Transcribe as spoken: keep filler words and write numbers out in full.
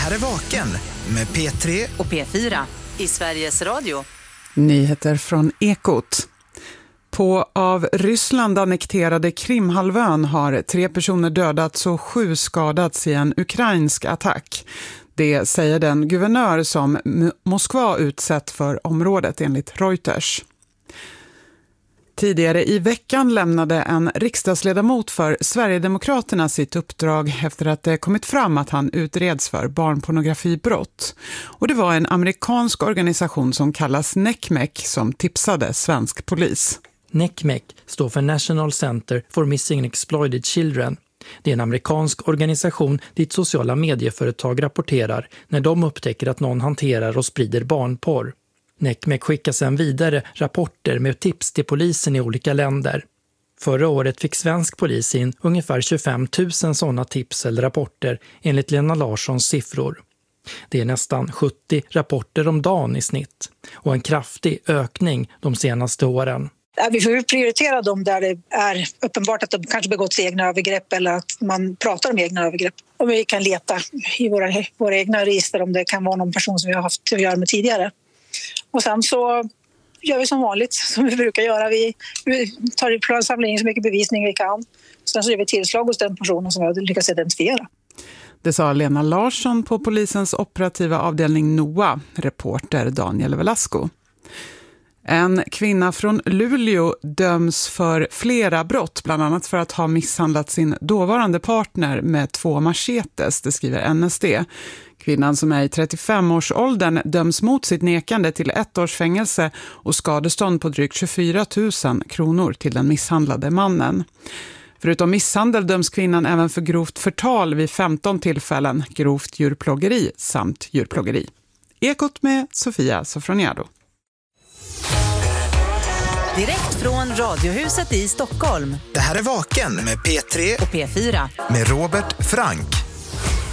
här är Vaken med P tre och P fyra i Sveriges Radio. Nyheter från Ekot. På av Ryssland annekterade Krimhalvön har tre personer dödats och sju skadats i en ukrainsk attack. Det säger den guvernör som Moskva utsett för området enligt Reuters. Tidigare i veckan lämnade en riksdagsledamot för Sverigedemokraterna sitt uppdrag efter att det kommit fram att han utreds för barnpornografibrott. Och det var en amerikansk organisation som kallas N E C M E C som tipsade svensk polis. N E C M E C står för National Center for Missing and Exploited Children. Det är en amerikansk organisation dit sociala medieföretag rapporterar när de upptäcker att någon hanterar och sprider barnporr. N E C M E C skickar sedan vidare rapporter med tips till polisen i olika länder. Förra året fick svensk polis in ungefär tjugofem tusen sådana tips eller rapporter enligt Lena Larssons siffror. Det är nästan sjuttio rapporter om dagen i snitt och en kraftig ökning de senaste åren. Vi får prioritera dem där det är uppenbart att de kanske begått egna övergrepp eller att man pratar om egna övergrepp. Och vi kan leta i våra, våra egna register om det kan vara någon person som vi har haft att göra med tidigare. Och sen så gör vi som vanligt, som vi brukar göra. Vi, vi tar i samling så mycket bevisning vi kan. Sen så gör vi tillslag hos den personen som vi har lyckats identifiera. Det sa Lena Larsson på polisens operativa avdelning N O A, reporter Daniel Velasco. En kvinna från Luleå döms för flera brott, bland annat för att ha misshandlat sin dåvarande partner med två machetes, det skriver N S D. Kvinnan som är i trettiofem-årsåldern döms mot sitt nekande till ett års fängelse och skadestånd på drygt tjugofyra tusen kronor till den misshandlade mannen. Förutom misshandel döms kvinnan även för grovt förtal vid femton tillfällen, grovt djurplågeri samt djurplågeri. Ekot med Sofia Sofroniado. Direkt från Radiohuset i Stockholm. Det här är Vaken med P tre och P fyra med Robert Frank.